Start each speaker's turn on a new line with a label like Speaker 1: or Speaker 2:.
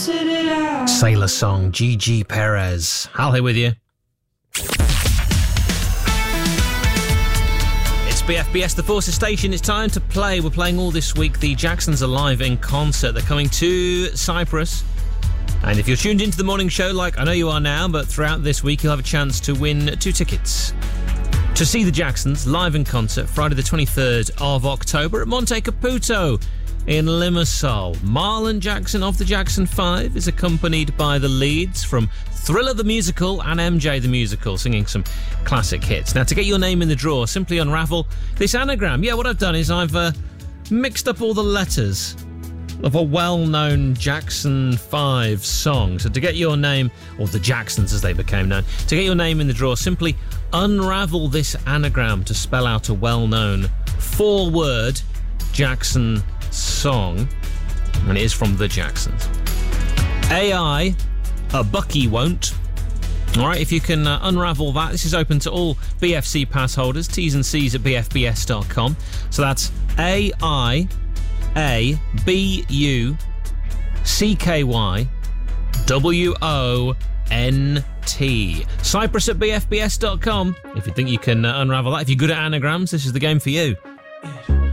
Speaker 1: Sailor Song, Gigi Perez. Hal here with you. It's BFBS, the Forces Station. It's time to play. We're playing all this week. The Jacksons are live in concert. They're coming to Cyprus. And if you're tuned into the morning show, like I know you are now, but throughout this week you'll have a chance to win 2 tickets to see the Jacksons live in concert Friday the 23rd of October at Monte Caputo in Limassol. Marlon Jackson of the Jackson 5 is accompanied by the leads from Thriller the Musical and MJ the Musical, singing some classic hits. Now, to get your name in the draw, simply unravel this anagram. Yeah, what I've done is I've mixed up all the letters of a well-known Jackson 5 song. So to get your name, or the Jacksons as they became known, to get your name in the draw, simply unravel this anagram to spell out a well-known 4-word Jackson song, and it is from the Jacksons. AI, a Bucky won't. Alright, if you can unravel that, this is open to all BFC pass holders, T's and C's at bfbs.com. So that's AIABUCKYWONT. Cyprus at bfbs.com. If you think you can unravel that, if you're good at anagrams, this is the game for you.